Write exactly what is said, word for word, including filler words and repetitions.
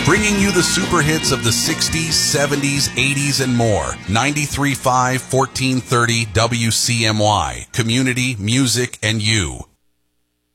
Bringing you the super hits of the sixties, seventies, eighties, and more. ninety-three point five, fourteen thirty W C M Y. Community, music, and you.